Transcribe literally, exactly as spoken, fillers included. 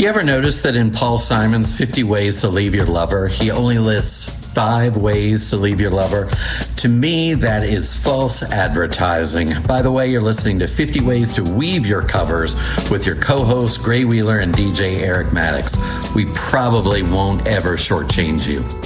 You ever notice that in Paul Simon's fifty Ways to Leave Your Lover, he only lists five ways to leave your lover? To me, that is false advertising. By the way, you're listening to fifty Ways to Weave Your Covers with your co-hosts Gray Wheeler and D J Eric Maddox. We probably won't ever shortchange you.